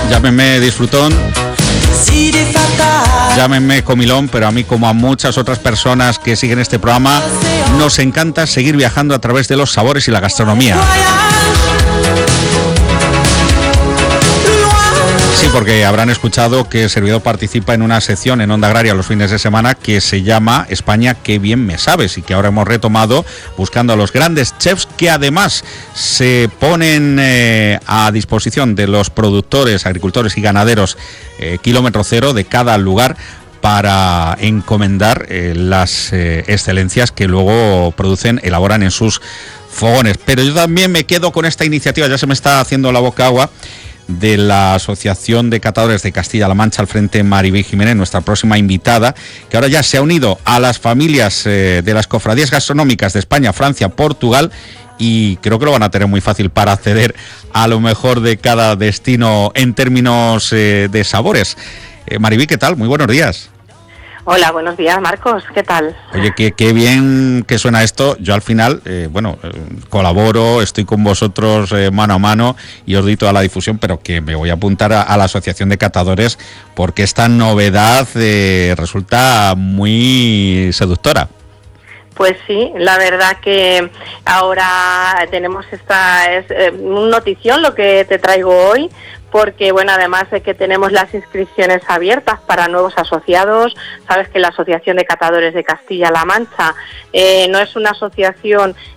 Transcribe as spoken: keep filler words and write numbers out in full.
Llámenme disfrutón, llámenme comilón, pero a mí, como a muchas otras personas que siguen este programa, nos encanta seguir viajando a través de los sabores y la gastronomía. Sí, porque habrán escuchado que el servidor participa en una sección en Onda Agraria los fines de semana que se llama España, qué bien me sabes, y que ahora hemos retomado buscando a los grandes chefs que además se ponen eh, a disposición de los productores, agricultores y ganaderos eh, kilómetro cero de cada lugar para encomendar eh, las eh, excelencias que luego producen, elaboran en sus fogones. Pero yo también me quedo con esta iniciativa, ya se me está haciendo la boca agua, de la Asociación de Catadores de Castilla-La Mancha, al frente Maribel Jiménez, nuestra próxima invitada, que ahora ya se ha unido a las familias eh, de las cofradías gastronómicas de España, Francia, Portugal, y creo que lo van a tener muy fácil para acceder a lo mejor de cada destino en términos eh, de sabores. Eh, Maribel, ¿qué tal? Muy buenos días. Hola, buenos días, Marcos, ¿qué tal? Oye, qué, qué bien que suena esto. Yo al final, eh, bueno, eh, colaboro, estoy con vosotros eh, mano a mano y os doy toda la difusión, pero que me voy a apuntar a, a la Asociación de Catadores porque esta novedad eh, resulta muy seductora. Pues sí, la verdad que ahora tenemos esta es eh, un notición lo que te traigo hoy, porque bueno, además de que tenemos las inscripciones abiertas para nuevos asociados. Sabes que la Asociación de Catadores de Castilla-La Mancha eh, no es una asociación